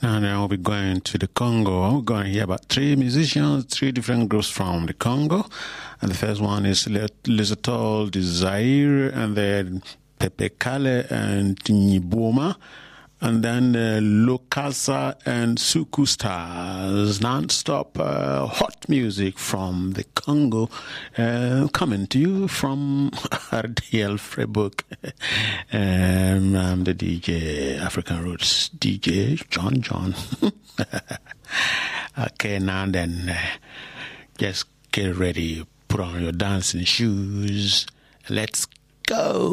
And then we'll be going to the Congo. We're going to hear about three musicians, three different groups from the Congo. And the first one is Lesotho Desire, and then Pepe Kale and Nyiboma. And then Lokasa and Suku Stars, non-stop hot music from the Congo, coming to you from RDL Freiburg. I'm the DJ, African Roots DJ, John. Okay, now then, just get ready, put on your dancing shoes, let's go.